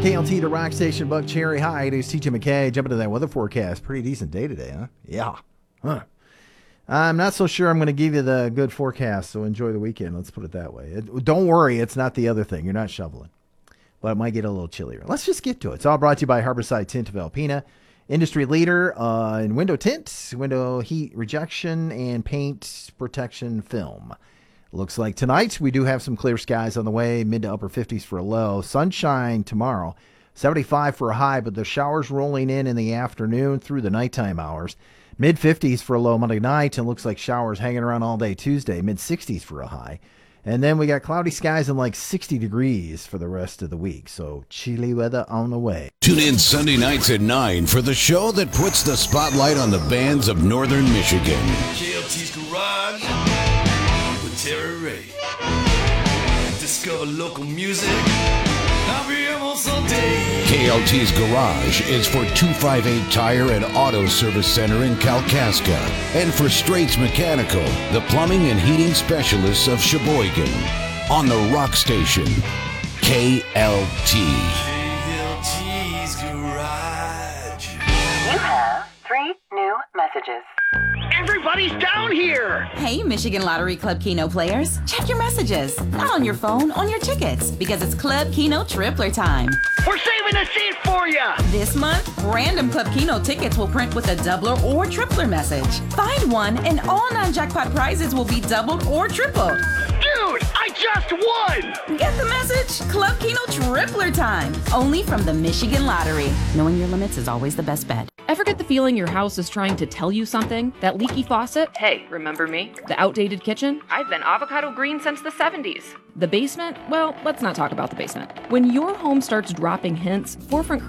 KLT, the rock station, Buck Cherry. Hi, it is TJ McKay. Jumping to that weather forecast. Pretty decent day today, huh? Yeah. Huh. I'm not so sure I'm going to give you the good forecast, so enjoy the weekend. Let's put it that way. Don't worry, it's not the other thing. You're not shoveling. But it might get a little chillier. Let's just get to it. It's all brought to you by Harborside Tint of Alpena, industry leader in window tint, window heat rejection, and paint protection film. Looks like tonight we do have some clear skies on the way, mid to upper 50s for a low. Sunshine tomorrow, 75 for a high, but the showers rolling in the afternoon through the nighttime hours. Mid 50s for a low Monday night, and looks like showers hanging around all day Tuesday. Mid 60s for a high. And then we got cloudy skies and like 60 degrees for the rest of the week. So chilly weather on the way. Tune in Sunday nights at 9 for the show that puts the spotlight on the bands of Northern Michigan. KLT's Garage with Terry Ray. Discover local music. I'll be almost all day. KLT's Garage is for 258 Tire and Auto Service Center in Kalkaska. And for Straits Mechanical, the plumbing and heating specialists of Sheboygan. On the rock station, KLT. KLT's Garage. You have 3 new messages. Everybody's down here! Hey, Michigan Lottery Club Keno players. Check your messages. Not on your phone, on your tickets. Because it's Club Keno Tripler time. We're saving a seat for ya! This month, random Club Keno tickets will print with a doubler or tripler message. Find one and all non-jackpot prizes will be doubled or tripled. Dude, I just won! Get the message? Club Keno Tripler time. Only from the Michigan Lottery. Knowing your limits is always the best bet. Ever get the feeling your house is trying to tell you something? That leaky faucet? Hey, remember me? The outdated kitchen? I've been avocado green since the 70s. The basement? Well, let's not talk about the basement. When your home starts dropping hints, Forefront